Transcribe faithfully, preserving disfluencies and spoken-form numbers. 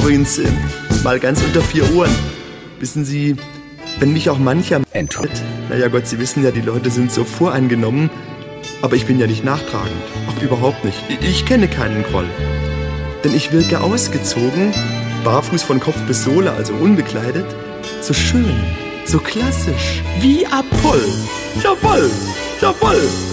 Übrigens, äh, mal ganz unter vier Ohren. Wissen Sie, wenn mich auch mancher Entschuldigung. Naja Gott, Sie wissen ja, die Leute sind so voreingenommen. Aber ich bin ja nicht nachtragend. Ach, überhaupt nicht. Ich kenne keinen Groll. Denn ich wirke ausgezogen, barfuß von Kopf bis Sohle, also unbekleidet, so schön, so klassisch, wie Apoll. Jawoll, jawoll.